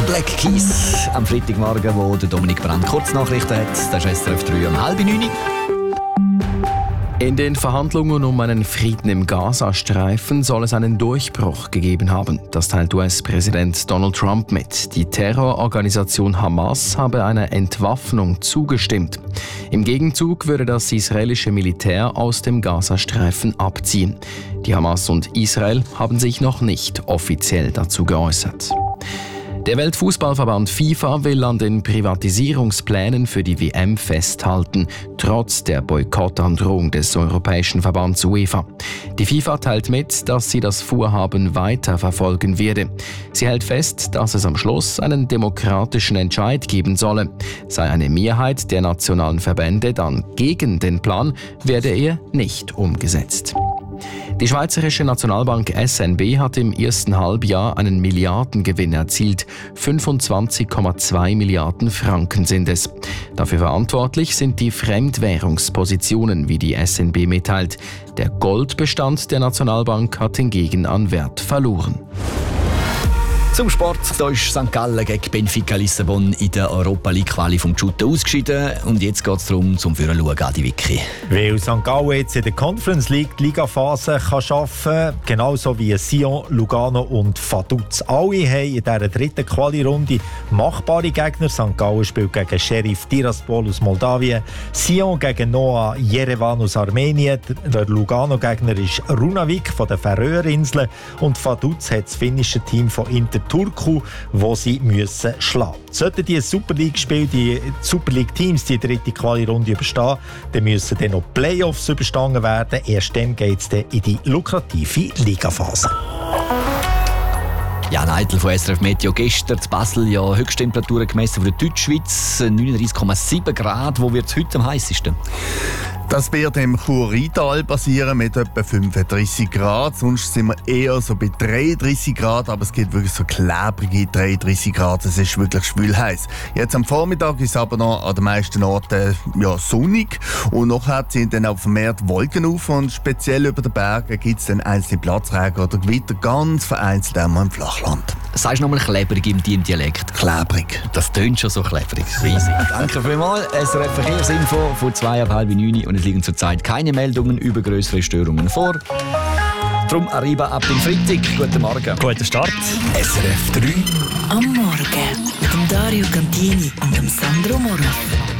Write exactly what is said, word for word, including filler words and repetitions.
Black Keys am Freitagmorgen, wo der Dominik Brandt Kurznachrichten hat. Das ist S R F drei um halb neun. In den Verhandlungen um einen Frieden im Gazastreifen soll es einen Durchbruch gegeben haben. Das teilt U S-Präsident Donald Trump mit. Die Terrororganisation Hamas habe einer Entwaffnung zugestimmt. Im Gegenzug würde das israelische Militär aus dem Gazastreifen abziehen. Die Hamas und Israel haben sich noch nicht offiziell dazu geäußert. Der Weltfußballverband FIFA will an den Privatisierungsplänen für die W M festhalten, trotz der Boykottandrohung des Europäischen Verbands UEFA. Die FIFA teilt mit, dass sie das Vorhaben weiter verfolgen werde. Sie hält fest, dass es am Schluss einen demokratischen Entscheid geben solle. Sei eine Mehrheit der nationalen Verbände dann gegen den Plan, werde er nicht umgesetzt. Die Schweizerische Nationalbank S N B hat im ersten Halbjahr einen Milliardengewinn erzielt. fünfundzwanzig Komma zwei Milliarden Franken sind es. Dafür verantwortlich sind die Fremdwährungspositionen, wie die S N B mitteilt. Der Goldbestand der Nationalbank hat hingegen an Wert verloren. Zum Sport, da ist Sankt Gallen gegen Benfica Lissabon in der Europa League Quali vom Shooten ausgeschieden. Und jetzt geht es darum, zum Führen schauen, Adi Vicky. Weil Sankt Gallen jetzt in der Conference League die Ligaphase kann schaffen, genauso wie Sion, Lugano und Vaduz. Alle haben in dieser dritten Quali-Runde machbare Gegner. Sankt Gallen spielt gegen Sheriff Tiraspol aus Moldawien, Sion gegen Noah Yerevan aus Armenien, der Lugano-Gegner ist Runavik von den Färöerinseln und Vaduz hat das finnische Team von Inter Turku, wo sie müssen schlagen. Sollten die Super League-Spiele, die Super League-Teams die dritte Quali-Runde überstehen, dann müssen dann noch Playoffs überstanden werden. Erst dann geht es dann in die lukrative Ligaphase. Jan Eitel von S R F Meteo. Gestern in Basel ja Höchsttemperaturen gemessen von der Deutschschweiz, neununddreißig Komma sieben Grad. Wo wird es heute am heißesten? Das wird im Chur-Rheintal passieren mit etwa fünfunddreißig Grad. Sonst sind wir eher so bei dreiunddreißig Grad, aber es gibt wirklich so klebrige dreiunddreißig Grad. Es ist wirklich schwül heiß. Jetzt am Vormittag ist es aber noch an den meisten Orten ja, sonnig und nachher ziehen dann auch vermehrt Wolken auf und speziell über den Bergen gibt es dann einzelne Platzregen oder Gewitter ganz vereinzelt einmal im Flachland. Sagst du nochmal klebrig im Dialekt? Klebrig. Das tönt schon so klebrig. Riesig. Danke vielmals. S R F Verkehrsinfo von zwei ab halb neun und es liegen zurzeit keine Meldungen über größere Störungen vor. Drum Arriba ab dem Freitag. Guten Morgen. Guten Start. S R F drei Am Morgen mit dem Dario Cantini und dem Sandro Moro.